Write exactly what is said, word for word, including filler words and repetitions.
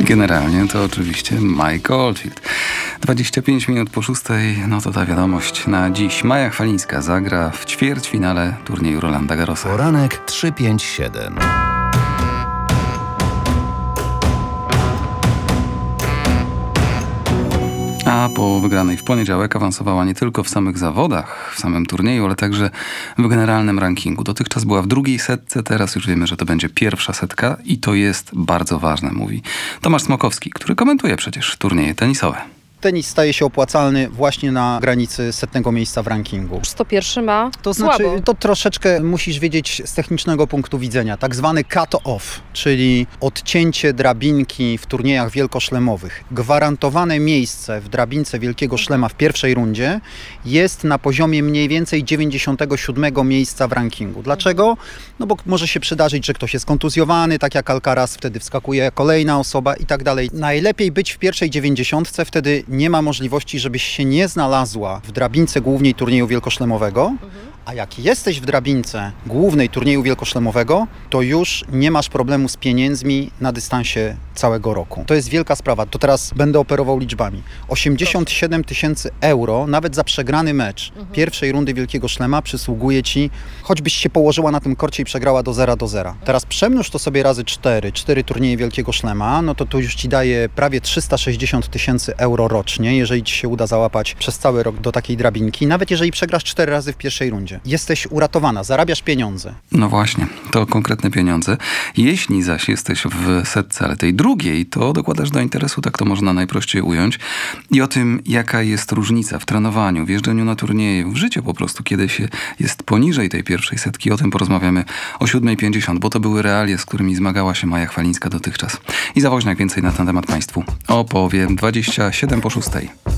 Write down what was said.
Generalnie to oczywiście Mike Oldfield. dwadzieścia pięć minut po szóstej, no to ta wiadomość na dziś. Maja Chwalińska zagra w ćwierćfinale turnieju Rolanda Garrosa. Poranek trzy pięć siedem. A po wygranej w poniedziałek awansowała nie tylko w samych zawodach, w samym turnieju, ale także w generalnym rankingu. Dotychczas była w drugiej setce, teraz już wiemy, że to będzie pierwsza setka i to jest bardzo ważne, mówi Tomasz Smokowski, który komentuje przecież turnieje tenisowe. Tenis staje się opłacalny właśnie na granicy setnego miejsca w rankingu. sto jeden ma To znaczy, słabo. to troszeczkę musisz wiedzieć z technicznego punktu widzenia. Tak zwany cut-off, czyli odcięcie drabinki w turniejach wielkoszlemowych. Gwarantowane miejsce w drabince Wielkiego Szlema w pierwszej rundzie jest na poziomie mniej więcej dziewięćdziesiątego siódmego miejsca w rankingu. Dlaczego? No bo może się przydarzyć, że ktoś jest kontuzjowany, tak jak Alcaraz, wtedy wskakuje kolejna osoba i tak dalej. Najlepiej być w pierwszej dziewięćdziesiątce, wtedy nie ma możliwości, żebyś się nie znalazła w drabince głównej turnieju wielkoszlemowego, mhm. a jak jesteś w drabince głównej turnieju wielkoszlemowego, to już nie masz problemu z pieniędzmi na dystansie całego roku. To jest wielka sprawa. To teraz będę operował liczbami. osiemdziesiąt siedem tysięcy euro, nawet za przegrany mecz mhm. pierwszej rundy Wielkiego Szlema przysługuje ci, choćbyś się położyła na tym korcie i przegrała do zera do zera. Teraz przemnóż to sobie razy cztery, cztery turnieje Wielkiego Szlema, no to to już ci daje prawie trzysta sześćdziesiąt tysięcy euro rocznie, jeżeli ci się uda załapać przez cały rok do takiej drabinki, nawet jeżeli przegrasz cztery razy w pierwszej rundzie. Jesteś uratowana, zarabiasz pieniądze. No właśnie, to konkretne pieniądze. Jeśli zaś jesteś w setce, ale tej drugiej, to dokładasz do interesu, tak to można najprościej ująć. I o tym, jaka jest różnica w trenowaniu, w jeżdżeniu na turnieje, w życiu po prostu, kiedy się jest poniżej tej pierwszej setki. O tym porozmawiamy o siódma pięćdziesiąt, bo to były realia, z którymi zmagała się Maja Chwalińska dotychczas. I Zawoźniak więcej na ten temat Państwu opowie dwadzieścia siedem po szóstej.